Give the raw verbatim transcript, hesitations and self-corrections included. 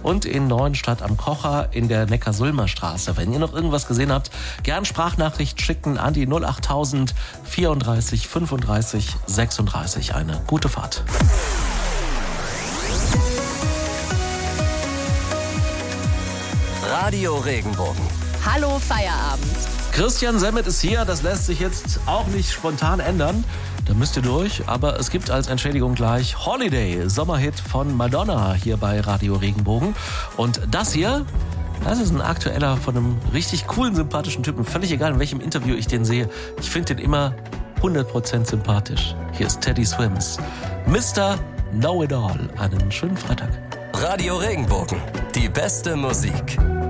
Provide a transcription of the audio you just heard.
und in Neuenstadt am Kocher in der Neckarsulmer Straße. Wenn ihr noch irgendwas gesehen habt, gern Sprachnachricht schicken an die null achttausend vierunddreißig fünfunddreißig sechsunddreißig. Eine gute Fahrt. Radio Regenbogen. Hallo Feierabend. Christian Semmet ist hier, das lässt sich jetzt auch nicht spontan ändern. Da müsst ihr durch, aber es gibt als Entschädigung gleich Holiday, Sommerhit von Madonna hier bei Radio Regenbogen. Und das hier, das ist ein aktueller von einem richtig coolen, sympathischen Typen. Völlig egal, in welchem Interview ich den sehe. Ich finde den immer hundert Prozent sympathisch. Hier ist Teddy Swims. Mister Know-It-All. Einen schönen Freitag. Radio Regenbogen. Die beste Musik.